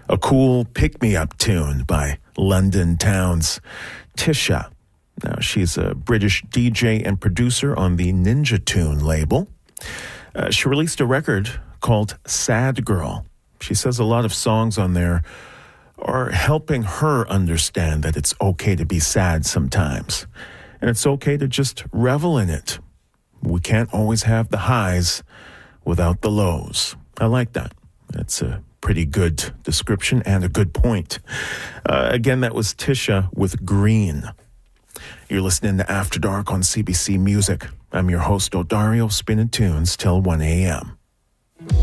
A cool pick-me-up tune by London Towns. Tisha. Now, she's a British DJ and producer on the Ninja Tune label. She released a record called Sad Girl. She says a lot of songs on there are helping her understand that it's okay to be sad sometimes. And it's okay to just revel in it. We can't always have the highs without the lows. I like that. That's a pretty good description and a good point. Again, that was Tisha with Green. You're listening to After Dark on CBC Music. I'm your host, Odario, spinning tunes till 1 a.m.